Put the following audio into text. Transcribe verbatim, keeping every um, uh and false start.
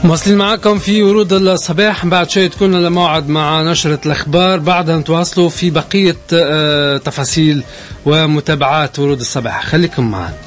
مواصلين معكم في ورود الصباح. بعد شوي تكون الموعد مع نشرة الأخبار، بعدها نتواصلوا في بقية تفاصيل ومتابعات ورود الصباح. خليكم معنا.